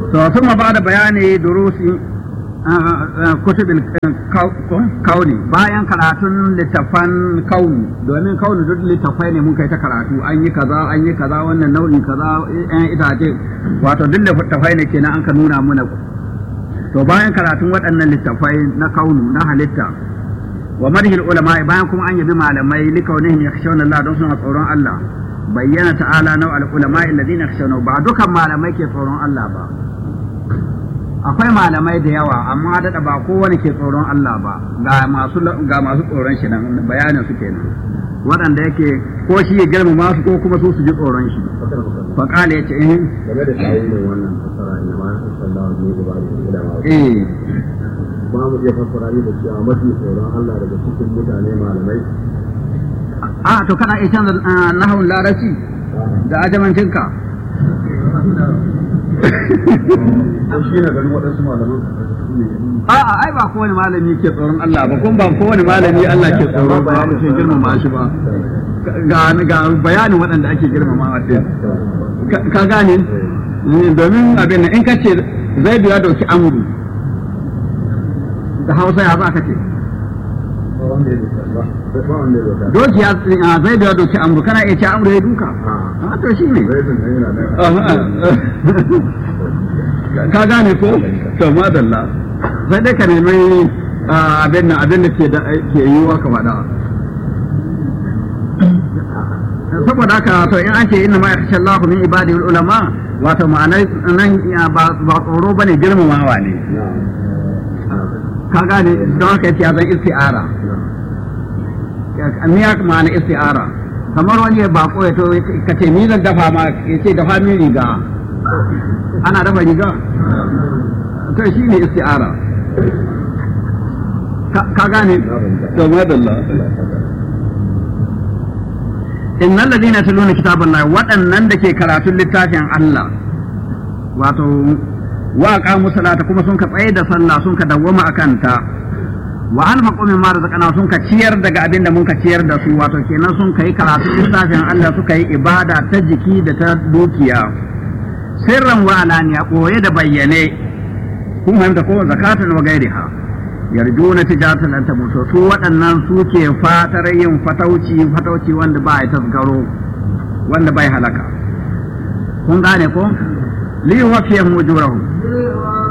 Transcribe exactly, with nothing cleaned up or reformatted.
to kuma ba da bayani durusi kutubil kauni bayan karatun littafan kauni domin kauni duk littafai ne mun kai ta karatu an yi kaza an yi kaza wannan nau'in kaza ɗan itace wato duk littafai ne kenan an ka nuna muna to bayan karatun waɗannan littafai na kaunu na halitta wa madhil ulama bayan kuma an yabi malamai likaunihim yakhshawna Allah don suna tsoron Allah bayyana ta'ala nau al ulama alladhina yakhshawna ba dukan malamai ke tsoron Allah ba akwai malamai da yawa amma daɗa ba kowane ke tsoron Allah ba ga masu ga masu tsoron shi nan bayanin su kenan waɗanda yake ko shi ya girmama su ko kuma su su ji tsoron shi fa kale yace eh game da tawilin wannan fasara ne ma sallallahu alaihi wa sallam eh ba mu iya fasara ne da cewa mafi tsoron Allah daga cikin mutane malamai a to kana iya canza nahawun larabci da ajamancinka a'a ai ba kowane malami ke tsoron Allah ba kuma ba kowane malami Allah ke tsoro ba mu ce girmama shi ba ga ga bayanin waɗanda ake girmama a sai ka gane domin abin in ka ce Zaidu ya dauki amru da Hausa ya za ka ce doki ya Zaidu ya dauki amru kana iya ce amru ya duka a to shi ne ka gane ko to madalla sai dai ka nemi abin nan abin da ke da ke yiwuwa ka faɗa saboda haka to in an ce inna ma yakhsha Allahu min ibadihi ulama wato ma'anar nan ba ba tsoro bane girmamawa ne ka gane don haka yace ya zan isti'ara me ya ma'ana isti'ara kamar wani ya bako ya to ka ce ni zan dafa ma yace dafa min riga ana dafa riga to shi ne isti'ara ka gane to madalla innal ladina yatluna kitaballahi waɗannan da ke karatun littafin Allah wato wa aqamu salata kuma sun ka tsaye da sallah sun ka dawwama akan ta wa anfaqu mimma razaqna sun ka ciyar daga abin da mun ka ciyar da su wato kenan sun kai karatun littafin Allah suka yi ibada ta jiki da ta dukiya sirran wa alaniya koye da bayyane kun fahimta ko zakatan wa gairiha yarjuna tijaratan an tamutu su waɗannan suke fatar yin fatauci fatauci wanda ba ya tasgaro wanda bai halaka kun gane ko li wafiyahum ujurahum